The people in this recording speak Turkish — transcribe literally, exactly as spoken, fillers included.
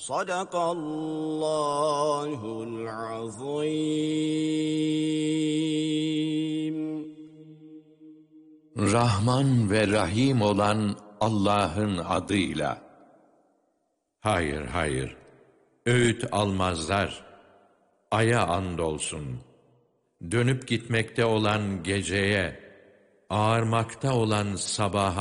Sadakallahul azim. Rahman ve Rahim olan Allah'ın adıyla. Hayır, hayır. Öğüt almazlar. Aya andolsun. Dönüp gitmekte olan geceye, ağarmakta olan sabaha